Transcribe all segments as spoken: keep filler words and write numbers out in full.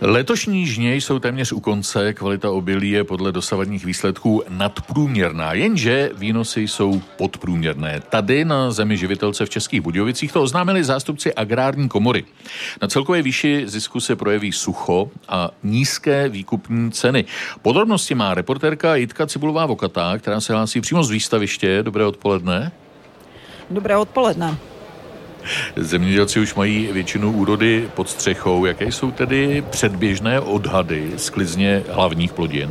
Letošní žně jsou téměř u konce, kvalita obilí je podle dosavadních výsledků nadprůměrná, jenže výnosy jsou podprůměrné. Tady na Zemi živitelce v Českých Budějovicích to oznámili zástupci Agrární komory. Na celkové výši zisku se projeví sucho a nízké výkupní ceny. Podrobnosti má reportérka Jitka Cibulová-Vokatá, která se hlásí přímo z výstaviště. Dobré odpoledne. Dobré odpoledne. Zemědělci už mají většinu úrody pod střechou. Jaké jsou tedy předběžné odhady sklizně hlavních plodin?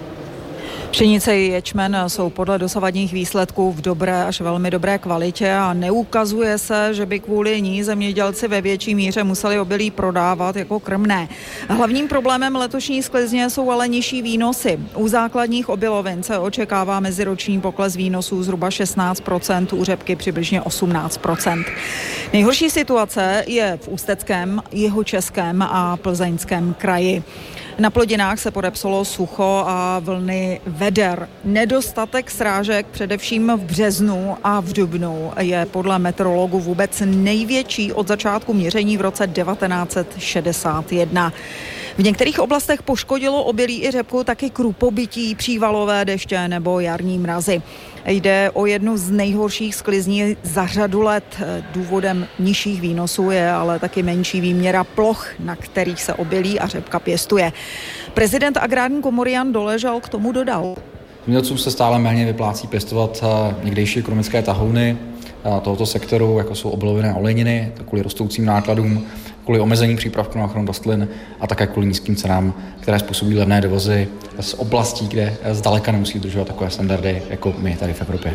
Pšenice i ječmen jsou podle dosavadních výsledků v dobré až velmi dobré kvalitě a neukazuje se, že by kvůli ní zemědělci ve větší míře museli obilí prodávat jako krmné. Hlavním problémem letošní sklizně jsou ale nižší výnosy. U základních obilovin se očekává meziroční pokles výnosů zhruba šestnáct procent, u řepky přibližně osmnáct procent. Nejhorší situace je v Ústeckém, Jihočeském a Plzeňském kraji. Na plodinách se podepsalo sucho a vlny veder. Nedostatek srážek především v březnu a v dubnu je podle meteorologů vůbec největší od začátku měření v roce devatenáct set šedesát jedna. V některých oblastech poškodilo obilí i řepku taky krupobytí, přívalové deště nebo jarní mrazy. Jde o jednu z nejhorších sklizní za řadu let. Důvodem nižších výnosů je ale taky menší výměra ploch, na kterých se obilí a řepka pěstuje. Prezident Agrární komory Jan Doležal k tomu dodal. Zemědělcům se stále méně vyplácí pěstovat někdejší ekonomické tahouny tohoto sektoru, jako jsou obiloviny a oleniny, kvůli rostoucím nákladům, kvůli omezení přípravků na ochranu rostlin a také kvůli nízkým cenám, které způsobují levné dovozy z oblastí, kde zdaleka nemusí dodržovat takové standardy, jako my tady v Evropě.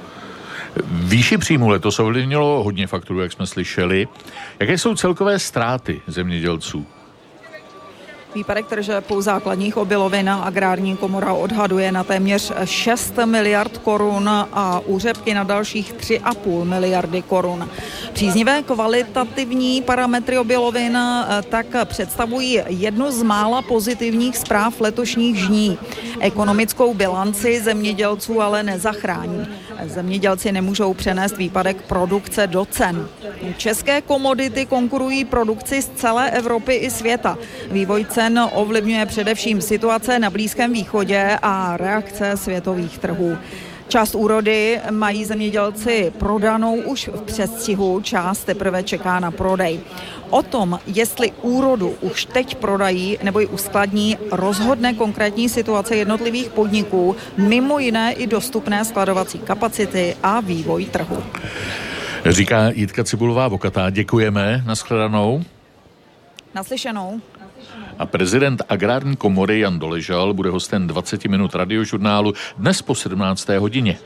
Výši příjmu letos ovlivnilo hodně faktorů, jak jsme slyšeli. Jaké jsou celkové ztráty zemědělců? Výpadek tržeb u základních obilovin Agrární komora odhaduje na téměř šest miliard korun a u řepky na dalších tři a půl miliardy korun. Příznivé kvalitativní parametry obilovin tak představují jednu z mála pozitivních zpráv letošních žní. Ekonomickou bilanci zemědělců ale nezachrání. Zemědělci nemůžou přenést výpadek produkce do cen. České komodity konkurují produkci z celé Evropy i světa. Vývoj cen ovlivňuje především situace na Blízkém východě a reakce světových trhů. Část úrody mají zemědělci prodanou už v předstihu, část teprve čeká na prodej. O tom, jestli úrodu už teď prodají nebo ji uskladní, rozhodne konkrétní situace jednotlivých podniků, mimo jiné i dostupné skladovací kapacity a vývoj trhu. Říká Jitka Cibulová-Vokatá. Děkujeme. Nashledanou. Naslyšenou. A prezident Agrární komory Jan Doležal bude hostem dvacet minut radiožurnálu dnes po sedmnácté hodině.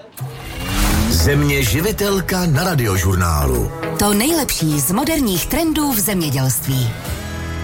Země živitelka na radiožurnálu. To nejlepší z moderních trendů v zemědělství.